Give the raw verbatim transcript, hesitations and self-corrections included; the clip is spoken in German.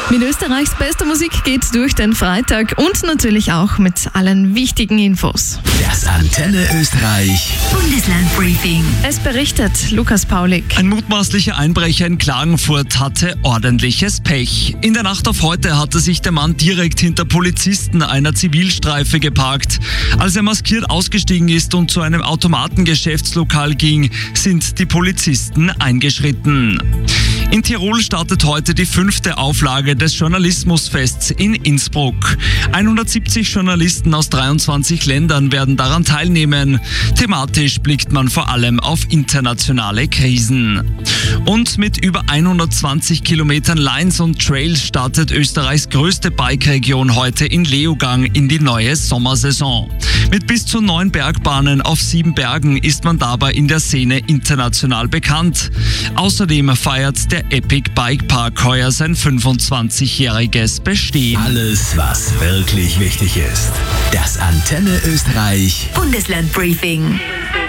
Mit Österreichs bester Musik geht's durch den Freitag und natürlich auch mit allen wichtigen Infos. Das Antenne Österreich Bundesland-Briefing. Es berichtet Lukas Paulik. Ein mutmaßlicher Einbrecher in Klagenfurt hatte ordentliches Pech. In der Nacht auf heute hatte sich der Mann direkt hinter Polizisten einer Zivilstreife geparkt. Als er maskiert ausgestiegen ist und zu einem Automatengeschäftslokal ging, sind die Polizisten eingeschritten. In Tirol startet heute die fünfte Auflage des Journalismusfests in Innsbruck. hundertsiebzig Journalisten aus dreiundzwanzig Ländern werden daran teilnehmen. Thematisch blickt man vor allem auf internationale Krisen. Und mit über hundertzwanzig Kilometern Lines und Trails startet Österreichs größte Bike-Region heute in Leogang in die neue Sommersaison. Mit bis zu neun Bergbahnen auf sieben Bergen ist man dabei in der Szene international bekannt. Außerdem feiert der Epic Bike Park heuer sein fünfundzwanzigjähriges Bestehen. Alles, was wirklich wichtig ist. Das Antenne Österreich Bundesland-Briefing.